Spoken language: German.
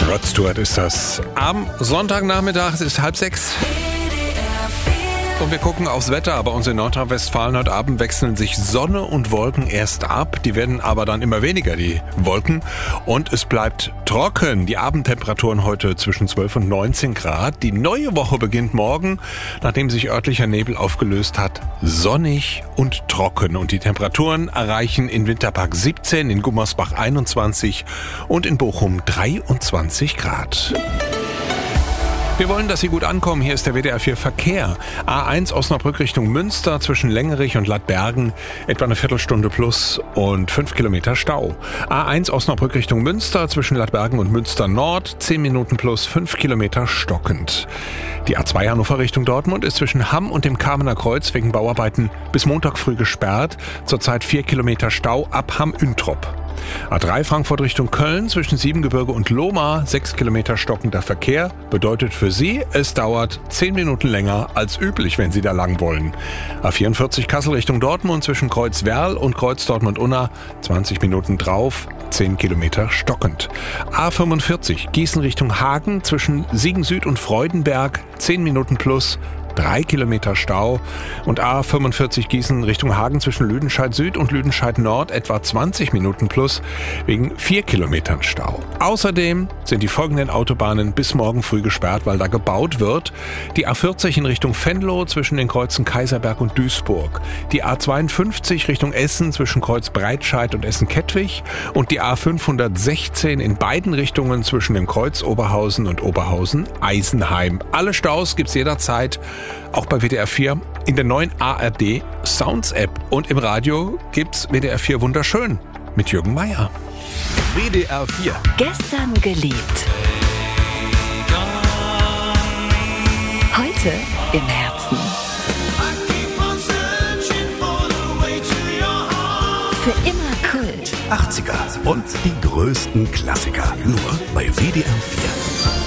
Rod Stewart ist das. Am Sonntagnachmittag, es ist 5:30. Und wir gucken aufs Wetter. Bei uns in Nordrhein-Westfalen heute Abend wechseln sich Sonne und Wolken erst ab. Die werden aber dann immer weniger, die Wolken. Und es bleibt trocken. Die Abendtemperaturen heute zwischen 12 und 19 Grad. Die neue Woche beginnt morgen, nachdem sich örtlicher Nebel aufgelöst hat, sonnig und trocken. Und die Temperaturen erreichen in Winterpark 17, in Gummersbach 21 und in Bochum 23 Grad. Wir wollen, dass Sie gut ankommen. Hier ist der WDR 4 Verkehr. A1 Osnabrück Richtung Münster zwischen Längerich und Ladbergen etwa eine Viertelstunde plus und 5 Kilometer Stau. A1 Osnabrück Richtung Münster zwischen Ladbergen und Münster Nord 10 Minuten plus 5 Kilometer stockend. Die A2 Hannover Richtung Dortmund ist zwischen Hamm und dem Kamener Kreuz wegen Bauarbeiten bis Montag früh gesperrt. Zurzeit 4 Kilometer Stau ab Hamm-Üntrop. A3 Frankfurt Richtung Köln zwischen Siebengebirge und Lohmar 6 Kilometer stockender Verkehr. Bedeutet für Sie, es dauert 10 Minuten länger als üblich, wenn Sie da lang wollen. A44 Kassel Richtung Dortmund zwischen Kreuz-Werl und Kreuz Dortmund-Unna 20 Minuten drauf, 10 Kilometer stockend. A45 Gießen Richtung Hagen zwischen Siegen Süd und Freudenberg 10 Minuten plus, 3 Kilometer Stau. Und A45 Gießen Richtung Hagen zwischen Lüdenscheid Süd und Lüdenscheid Nord etwa 20 Minuten plus wegen 4 Kilometern Stau. Außerdem sind die folgenden Autobahnen bis morgen früh gesperrt, weil da gebaut wird. Die A40 in Richtung Venlo zwischen den Kreuzen Kaiserberg und Duisburg. Die A52 Richtung Essen zwischen Kreuz Breitscheid und Essen-Kettwig. Und die A516 in beiden Richtungen zwischen dem Kreuz Oberhausen und Oberhausen-Eisenheim. Alle Staus gibt's jederzeit, auch bei WDR 4, in der neuen ARD Sounds App. Und im Radio gibt's WDR 4 wunderschön mit Jürgen Meier. WDR 4. Gestern geliebt. Heute im Herzen. Für immer Kult. 80er und die größten Klassiker. Nur bei WDR 4.